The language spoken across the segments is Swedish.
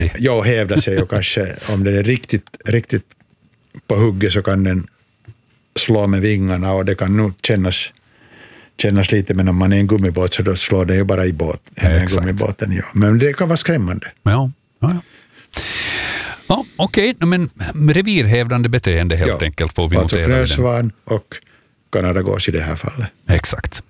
Ja, hävda sig och kanske om den är riktigt på hugget så kan den slå med vingarna och det kan nog kännas lite, men om man är en gummibåt så då slår det ju bara i gummibåten. Ja. Men det kan vara skrämmande. Ja. Ja, okej. Men revirhävdande beteende helt enkelt får vi alltså notera. Alltså knölsvan och kanadagås i det här fallet. Exakt.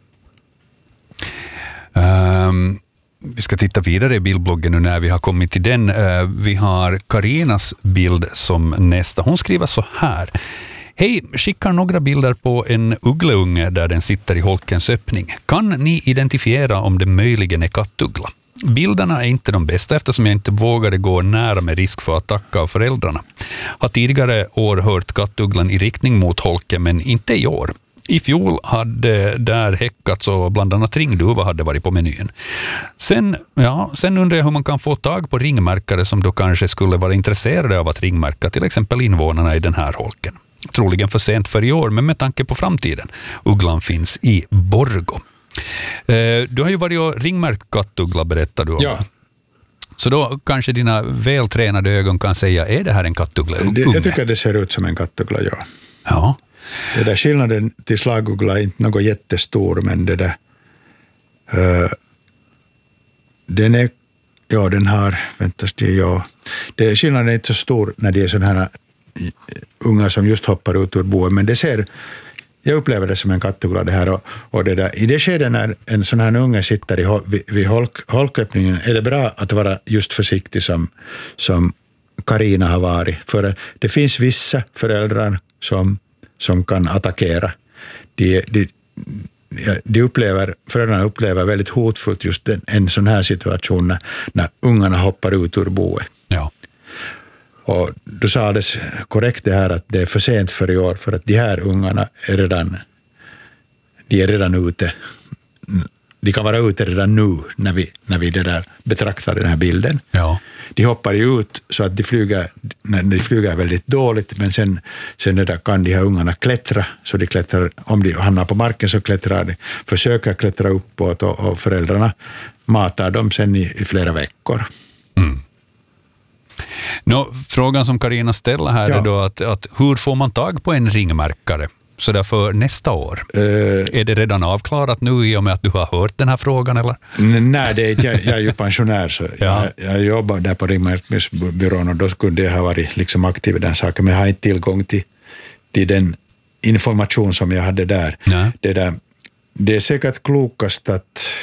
Vi ska titta vidare i bildbloggen nu när vi har kommit till den. Vi har Karinas bild som nästa. Hon skriver så här. Hej, skickar några bilder på en uggleunge där den sitter i holkens öppning. Kan ni identifiera om det möjligen är kattuggla? Bilderna är inte de bästa eftersom jag inte vågade gå nära med risk för attack av föräldrarna. Har tidigare år hört kattugglan i riktning mot holken men inte i år. I fjol hade där häckats och bland annat ringduva hade varit på menyn. Sen undrar jag hur man kan få tag på ringmärkare som då kanske skulle vara intresserade av att ringmärka till exempel invånarna i den här holken. Troligen för sent för i år, men med tanke på framtiden. Ugglan finns i Borgå. Du har ju varit och ringmärkt kattuggla, berättar du om. Ja. Så då kanske dina vältränade ögon kan säga, är det här en kattuggla? Jag tycker det ser ut som en kattuggla, ja. Ja. Det där skillnaden till slaguggla är inte något jättestor, men det där skillnaden är inte så stor när det är sådana här unga som just hoppar ut ur boet, men jag upplever det som en kattuggla det här och det där. I det skedet när en sån här unge sitter vid holköppningen är det bra att vara just försiktig som Karina har varit, för det finns vissa föräldrar som kan attackera. Föräldrarna upplever väldigt hotfullt just en sån här situation när ungarna hoppar ut ur boet. Ja. Och du sa alldeles korrekt det här att det är för sent för i år, för att de här ungarna är redan ute. De kan vara ute redan nu när vi det där betraktar den här bilden. Ja. De hoppar ju ut så att de flyger väldigt dåligt, men sen det där kan de här ungarna klättra, så de klättrar, om de hamnar på marken så försöker klättra uppåt och föräldrarna matar dem sen i flera veckor. Mm. Frågan som Karina ställer här är då att hur får man tag på en ringmärkare så där för nästa år? Är det redan avklarat nu i och med att du har hört den här frågan? Eller? Nej, jag är ju pensionär så jag jobbar där på ringmärkningsbyrån och då kunde jag ha varit liksom aktiv i den saken, men jag har inte tillgång till den information som jag hade där. Det är säkert klokast att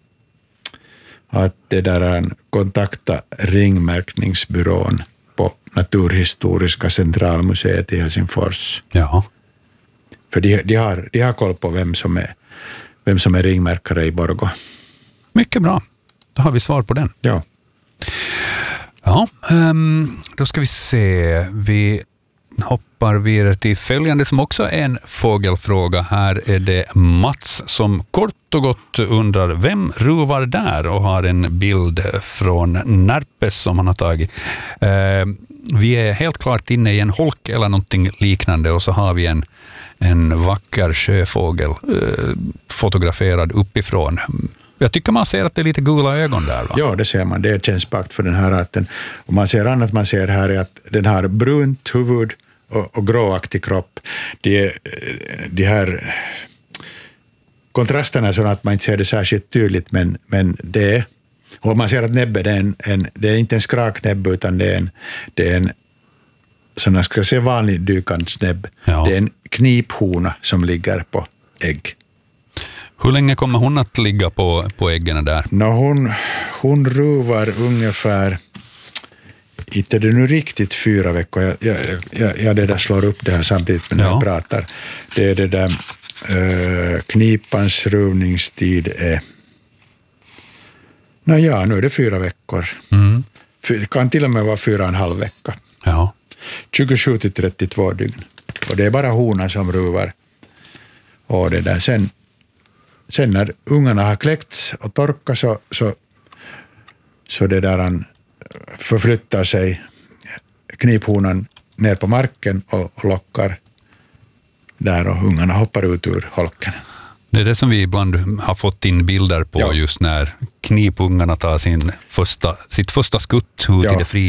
det där kontakta ringmärkningsbyrån på Naturhistoriska centralmuseet i Helsingfors. Ja. För de har koll på vem som är ringmärkare i Borgå. Mycket bra. Då har vi svar på den. Ja. Ja, då ska vi se. Vi hoppar vidare till följande som också är en fågelfråga. Här är det Mats som kort och gott undrar vem ruvar där och har en bild från Närpes som han har tagit. Vi är helt klart inne i en holk eller någonting liknande och så har vi en vacker sjöfågel fotograferad uppifrån. Jag tycker man ser att det är lite gula ögon där, va? Ja, det ser man. Det känns bakt för den här arten. Och man ser annat man ser här är att den har brunt huvud och gråaktig kropp. De här kontrasterna är så att man inte ser det särskilt tydligt, men det är, och man ser att näbbet det är inte en skraknäbb utan det är en sån här, ska se vanlig dykandsnäbb. Ja. Det är en kniphona som ligger på ägg. Hur länge kommer hon att ligga på äggen där? Hon ruvar ungefär, inte det nu riktigt 4 veckor. Jag det där slår upp det här samtidigt när jag pratar. Det är det där knipans ruvningstid är nu är det 4 veckor. Mm. Det kan till och med vara 4,5 vecka. Ja. 27 till 32 dygn. Och det är bara hona som ruvar. Och det där sen när ungarna har kläckts och torkat så det där han förflyttar sig kniphonan ner på marken och lockar där och ungarna hoppar ut ur holken. Det är det som vi ibland har fått in bilder på just när knipungarna ta sitt första skutt ut i det fria.